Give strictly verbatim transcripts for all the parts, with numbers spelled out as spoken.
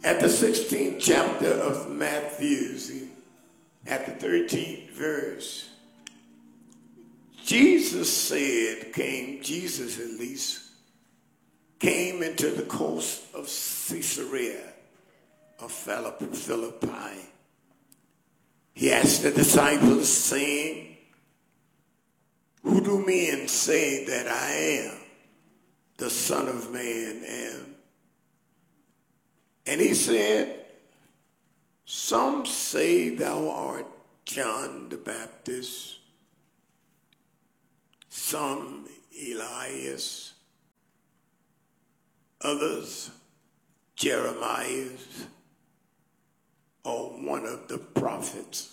At the sixteenth chapter of Matthew, at the thirteenth verse, Jesus said, came, Jesus at least, came into the coast of Caesarea of Philippi. He asked the disciples, saying, who do men say that I am, the Son of Man am? And he said, some say thou art John the Baptist, some Elias, others Jeremiah, or one of the prophets.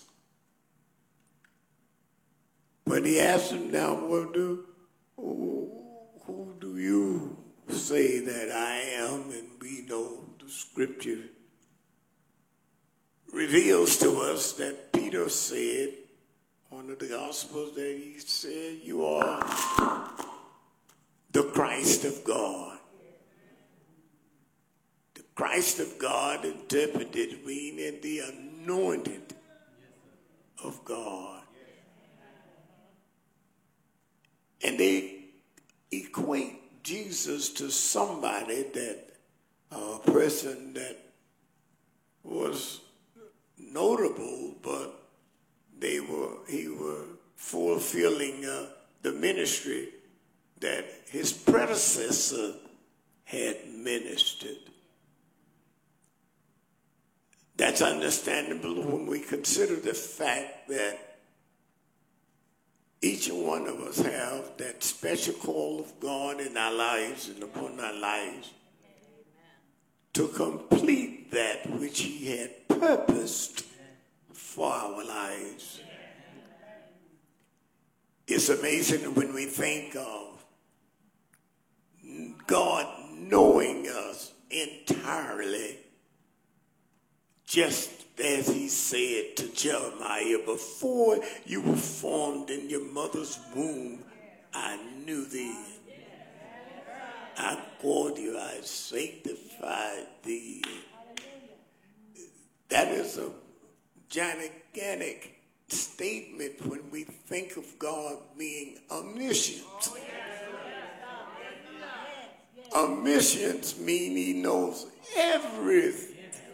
But he asked him now, well, do, who, who do you say that I am? And we know the scripture reveals to us that Peter said, one of the Gospels, that he said, you are the Christ of God. The Christ of God interpreted meaning the anointed of God. And they equate Jesus to somebody that, a person that was notable, but they were, he were fulfilling uh, the ministry that his predecessor had ministered. That's understandable when we consider the fact that each one of us have that special call of God in our lives and upon our lives to complete that which he had purposed for our lives. It's amazing when we think of God knowing us entirely, just as he said to Jeremiah, before you were formed in your mother's womb, I knew thee. I called you, I sanctified thee. That is a gigantic statement when we think of God being omniscient. Omniscience means he knows everything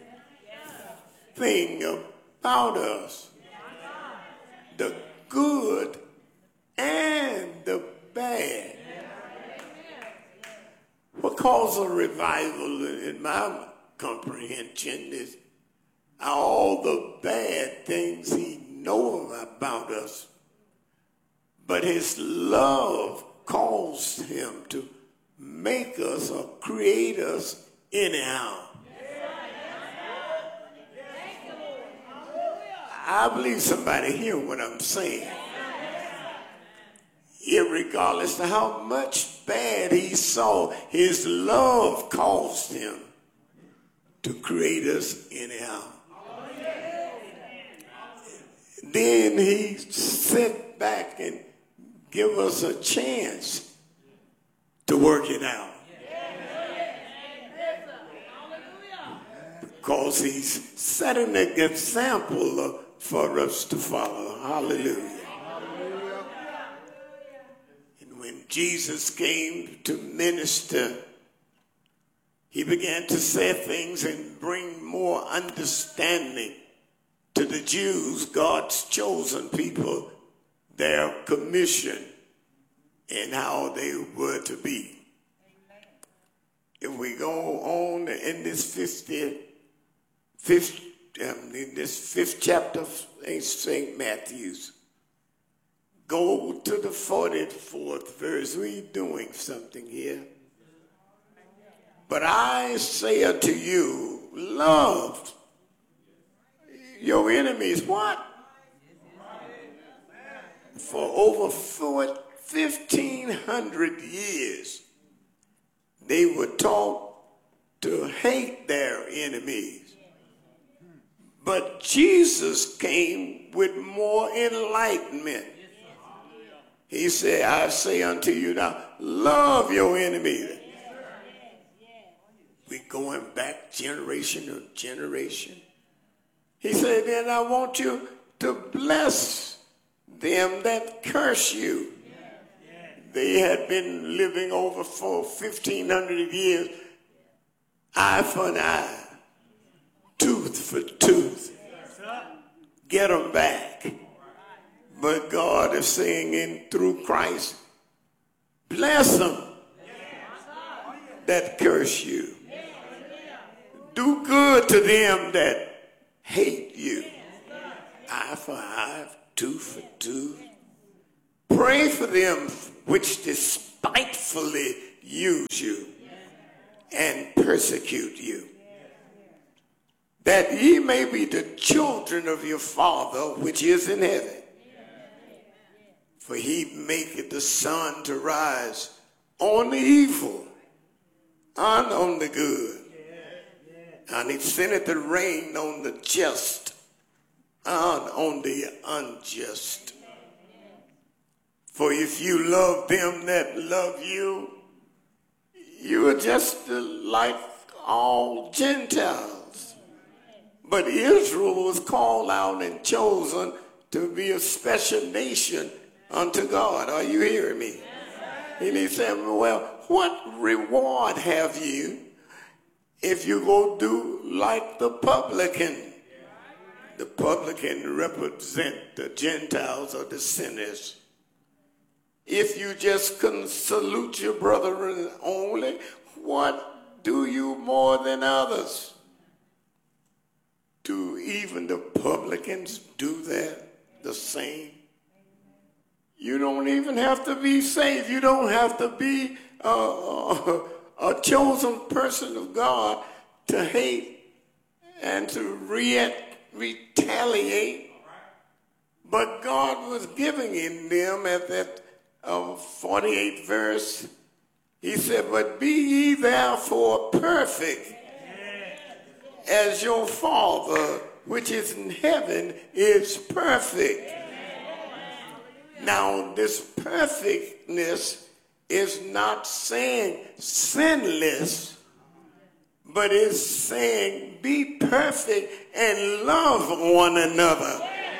about us, the good and the bad. What caused a revival in my comprehension is all the bad things he knows about us, but his love caused him to make us or create us anyhow. I believe somebody hear what I'm saying. Irregardless of how much bad he saw, his love caused him to create us anyhow. Then he sit back and give us a chance to work it out. Because he's setting an example for us to follow. Hallelujah. And when Jesus came to minister, he began to say things and bring more understanding to the Jews, God's chosen people, their commission and how they were to be. If we go on in this fiftieth, fifth, um, in this fifth chapter of Saint Matthew's, go to the forty-fourth verse. We're doing something here. But I say unto you, love your enemies. What? For over fifteen hundred years, they were taught to hate their enemies. But Jesus came with more enlightenment. He said, I say unto you now, love your enemies. we going back generation to generation. He said, then I want you to bless them that curse you. They had been living over for fifteen hundred years, eye for an eye, tooth for tooth. Get them back. But God is saying in through Christ, bless them that curse you. Do good to them that hate you. Eye for eye, tooth for tooth. Pray for them which despitefully use you and persecute you, that ye may be the children of your Father which is in heaven. For he maketh the sun to rise on the evil and on the good. And he sendeth the rain on the just and on the unjust. For if you love them that love you, you are just like all Gentiles. But Israel was called out and chosen to be a special nation unto God. Are you hearing me? And he said, well, what reward have you if you go do like the publican? The publican represent the Gentiles or the sinners. If you just can salute your brethren only, what do you more than others? Do even the publicans do that the same? You don't even have to be saved. You don't have to be uh, a chosen person of God to hate and to re retaliate. But God was giving in them at that uh, forty-eighth verse. He said, but be ye therefore perfect, as your Father which is in heaven is perfect. Now, this perfectness is not saying sinless, but is saying be perfect and love one another.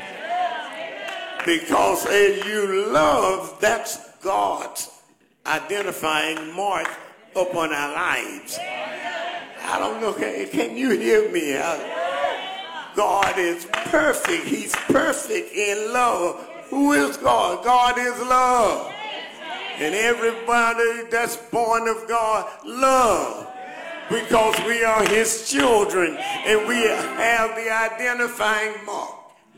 Because as you love, that's God's identifying mark upon our lives. I don't know, can, can you hear me? God is perfect. He's perfect in love. Who is God? God is love. And everybody that's born of God, love. Because we are his children and we have the identifying mark.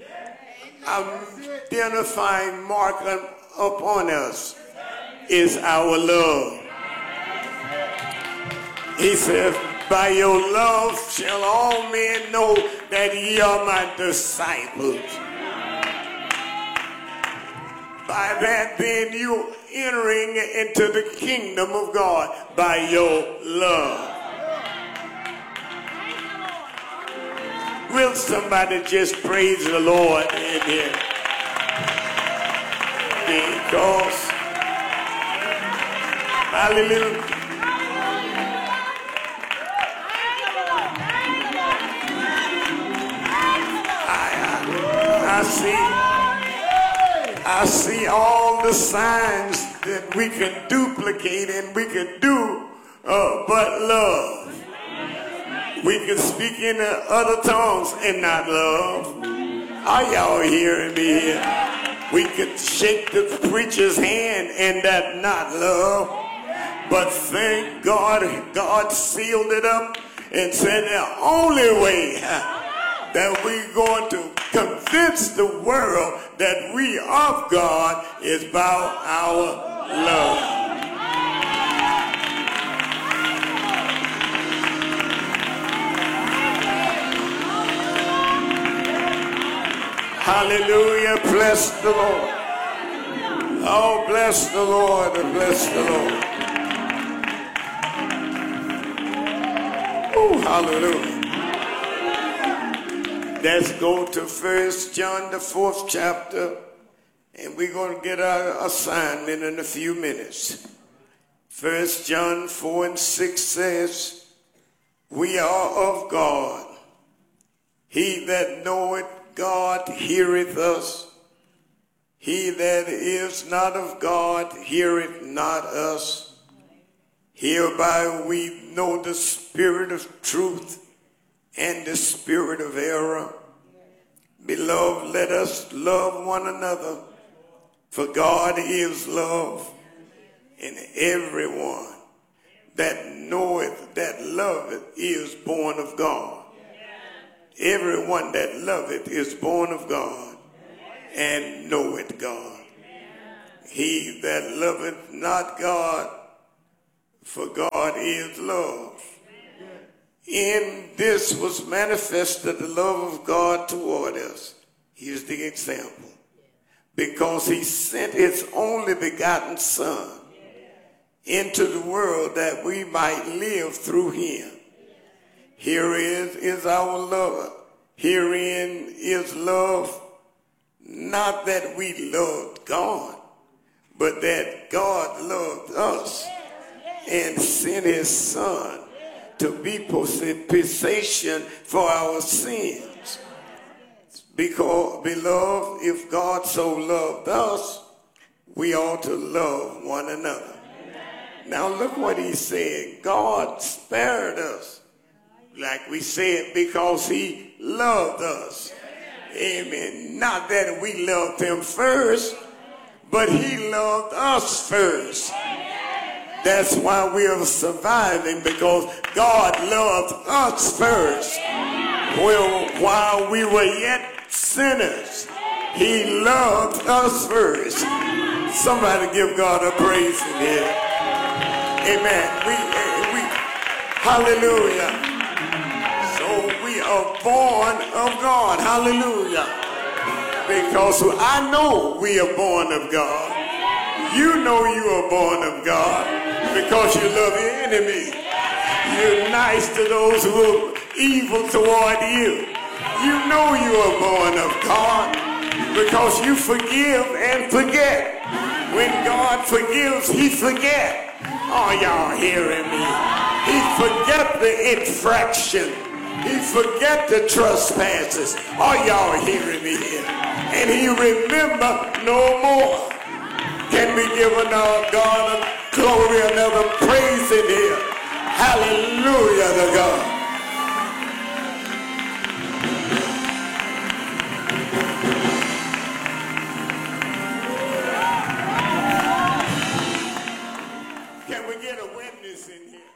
Identifying mark upon us is our love. He says, by your love shall all men know that ye are my disciples. By that, then you entering into the kingdom of God by your love. Will somebody just praise the Lord in here? Because, hallelujah. I, I see. I see all the signs that we can duplicate and we can do uh, but love. We can speak in other tongues and not love. Are y'all hearing me here? We can shake the preacher's hand and that not love. But thank God, God sealed it up and said the only way that we're going to convince the world that we of God is by our love. Hallelujah, bless the Lord. Oh, bless the Lord, bless the Lord. Oh, hallelujah. Let's go to First John, the fourth chapter, and we're going to get our assignment in a few minutes. First John four and six says, we are of God. He that knoweth God heareth us. He that is not of God heareth not us. Hereby we know the spirit of truth and the spirit of error. Beloved, let us love one another, for God is love, and everyone that knoweth, that loveth, is born of God. Everyone that loveth is born of God and knoweth God. He that loveth not God, for God is love. In this was manifested the love of God toward us. Here's the example. Because he sent his only begotten Son into the world that we might live through him. Here is, is our love. Herein is love, not that we loved God, but that God loved us and sent his Son to be propitiation for our sins. Because, beloved, if God so loved us, we ought to love one another. Now look what he said. God spared us, like we said, because he loved us. Amen. Not that we loved him first, but he loved us first. That's why we are surviving, because God loved us first. Well, while we were yet sinners, he loved us first. Somebody give God a praise in here. Amen. We, we, hallelujah. So we are born of God. Hallelujah. Because I know we are born of God. You know you are born of God because you love your enemy. You're nice to those who are evil toward you. You know you are born of God because you forgive and forget. When God forgives, he forgets. Oh, y'all hearing me? He forget the infraction. He forget the trespasses. Oh, y'all hearing me here? And he remember no more. Can we give another God a glory, another praise in here? Hallelujah to God. Can we get a witness in here?